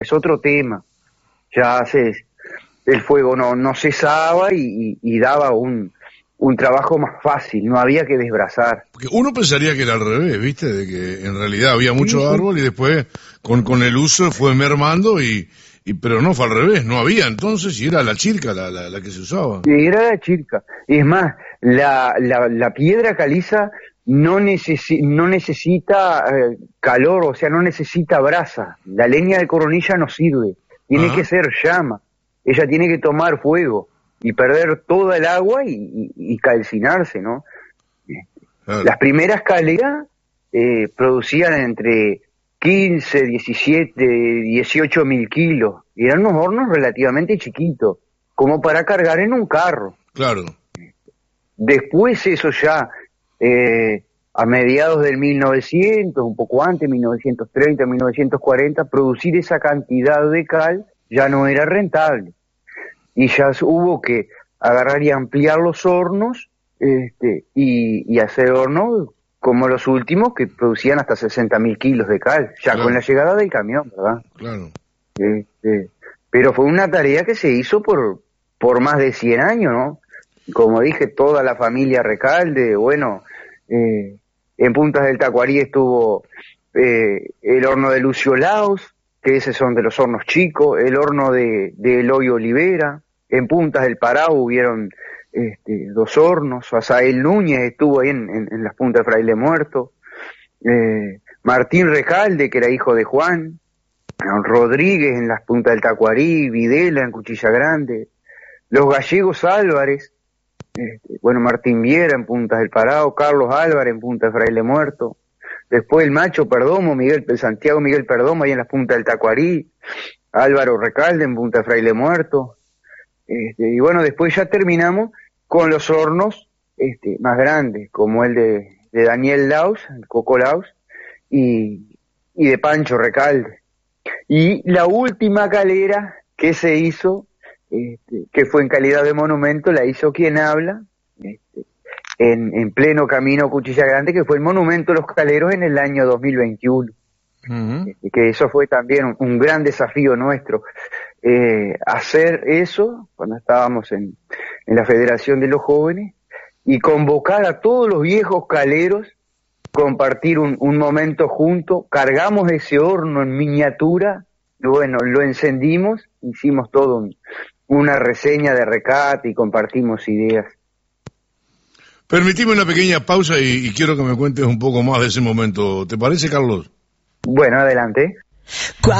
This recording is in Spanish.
es otro tema. El fuego no cesaba y daba un trabajo más fácil, no había que desbrazar. Porque uno pensaría que era al revés, ¿viste? De que en realidad había mucho árbol y después con el uso fue mermando pero no, fue al revés, no había entonces y era la chirca la que se usaba. Era la chirca. Es más, la piedra caliza no necesita calor, o sea, no necesita brasa. La leña de coronilla no sirve, tiene que ser llama. Ella tiene que tomar fuego y perder toda el agua y calcinarse, ¿no? Claro. Las primeras caleras producían entre 15, 17, 18 mil kilos. Y eran unos hornos relativamente chiquitos, como para cargar en un carro. Claro. Después eso ya, a mediados del 1900, un poco antes, 1930, 1940, producir esa cantidad de cal ya no era rentable. Y ya hubo que agarrar y ampliar los hornos y hacer hornos como los últimos que producían hasta 60.000 kilos de cal, ya con la llegada del camión, ¿verdad? Claro. Pero fue una tarea que se hizo por más de 100 años, ¿no? Como dije, toda la familia Recalde, bueno, en Puntas del Tacuarí estuvo el horno de Lucio Laus, que esos son de los hornos chicos, el horno de Eloy Olivera, en Puntas del Pará hubieron 2 hornos, Asael Núñez estuvo ahí en las Puntas de Fraile Muerto, Martín Recalde, que era hijo de Juan, Rodríguez en las Puntas del Tacuarí, Videla en Cuchilla Grande, los gallegos Álvarez, Martín Viera en Puntas del Pará, Carlos Álvarez en Puntas de Fraile Muerto, después el Macho Perdomo, Santiago Miguel Perdomo ahí en las Puntas del Tacuarí, Álvaro Recalde en Punta de Fraile Muerto, y bueno, después ya terminamos con los hornos más grandes, como el de Daniel Laus, el Coco Laus, y de Pancho Recalde. Y la última calera que se hizo, que fue en calidad de monumento, la hizo Quien Habla, en pleno camino Cuchilla Grande, que fue el monumento de los caleros en el año 2021. Uh-huh. Que eso fue también un gran desafío nuestro, hacer eso cuando estábamos en la Federación de los Jóvenes y convocar a todos los viejos caleros, compartir un momento juntos, cargamos ese horno en miniatura, bueno, lo encendimos, hicimos todo una reseña de recate y compartimos ideas. Permitime una pequeña pausa y quiero que me cuentes un poco más de ese momento. ¿Te parece, Carlos? Bueno, adelante.